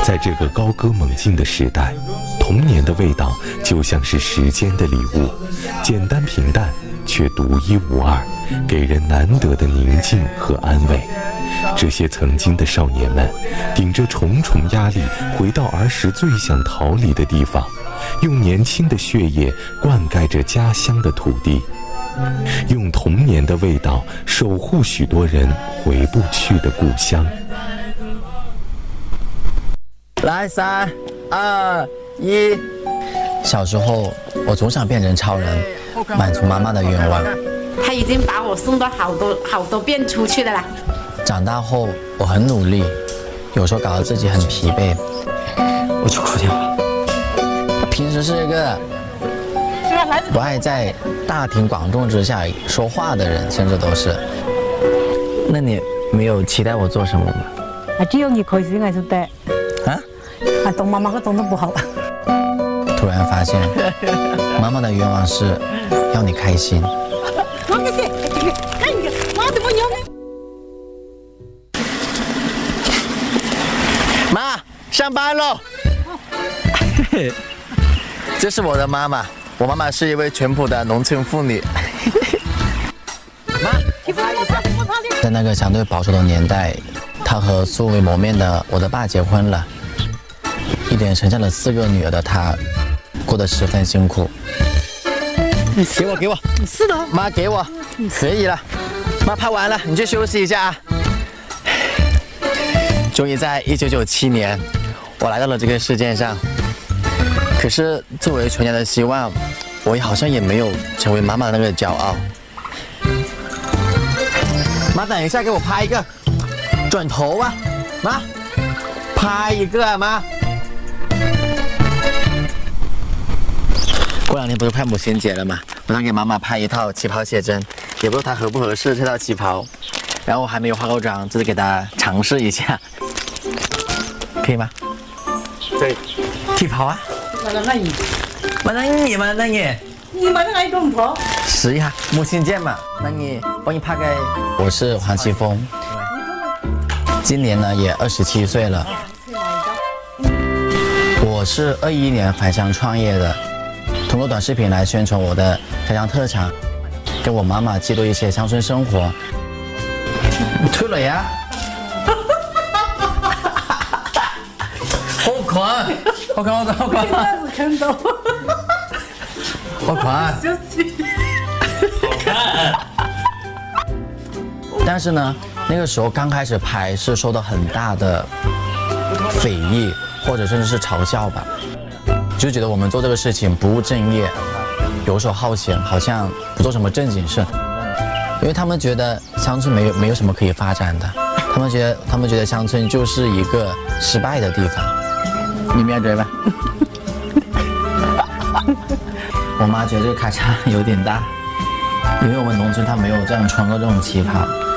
在这个高歌猛进的时代，童年的味道就像是时间的礼物，简单平淡却独一无二，给人难得的宁静和安慰。这些曾经的少年们，顶着重重压力，回到儿时最想逃离的地方，用年轻的血液灌溉着家乡的土地，用童年的味道守护许多人回不去的故乡。 来，3、2、1。小时候，我总想变成超人，满足妈妈的愿望。 他已经把我送到好多遍出去了啦。 长大后，我很努力，有时候搞得自己很疲惫，我就哭掉了。他平时是一个不爱在大庭广众之下说话的人，甚至都是。那你没有期待我做什么吗？ 只有你开心还是得。懂妈妈和懂得不好。 突然发现，妈妈的愿望是要你开心。妈，上班喽！这是我的妈妈，我妈妈是一位淳朴的农村妇女。妈，在那个相对保守的年代，她和素未谋面的我的爸结婚了。一连生下了4个女儿的她，过得十分辛苦。给我，是的，妈给我，可以了，妈拍完了，你去休息一下啊。终于在1997年，我来到了这个世界上。可是作为全家的希望，我好像也没有成为妈妈的那个骄傲。妈，等一下，给我拍一个，转头啊，妈，拍一个啊，妈。过2天不是快母亲节了吗？我想给妈妈拍一套旗袍写真，也不知道她合不合适这套旗袍。然后我还没有化过妆，这是给她尝试一下，可以吗？对，旗袍啊。 买了你，你买了一种婆。 试一下，母亲节嘛，那你帮你拍个。我是黄奇峰，今年呢也27岁了。我是21年返乡创业的。通过短视频来宣传我的家乡特产，给我妈妈记录一些乡村生活。你退了呀？好看！ 看到。 好看！但是呢，那个时候刚开始拍是受到很大的非议，或者甚至是嘲笑吧。就觉得我们做这个事情不务正业，游手好闲，好像不做什么正经事。因为他们觉得乡村没有什么可以发展的，他们觉得乡村就是一个失败的地方。你们要觉得吧？我妈觉得这个开销有点大，因为我们农村她没有这样穿过这种旗袍。